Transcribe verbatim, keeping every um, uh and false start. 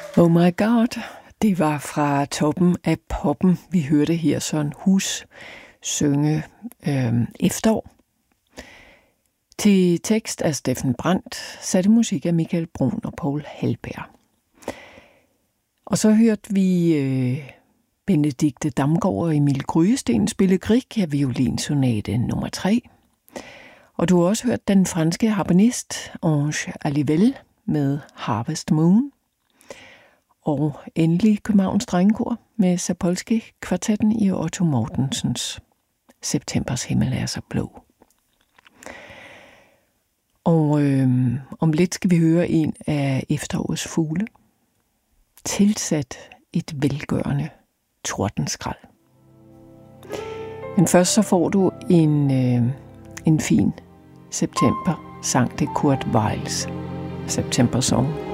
Oh my god, det var fra Toppen af Poppen. Vi hørte her Søren Hus synge øh, Efterår. Til tekst af Steffen Brandt, satte musik af Michael Bruhn og Paul Hallberg. Og så hørte vi øh, Benedikte Damgaard og Emil Grydesten spille Grieg af violinsonate nummer tre. Og du har også hørt den franske harpenist Ange Alivel med Harvest Moon. Og endelig Københavns Drengekor med Sapolsky-kvartetten i Otto Mortensens Septembers himmel er så blå. Og øh, om lidt skal vi høre en af efterårets fugle, tilsat et velgørende tordenskrald. Men først så får du en, øh, en fin september sang, det Kurt Weils September Song.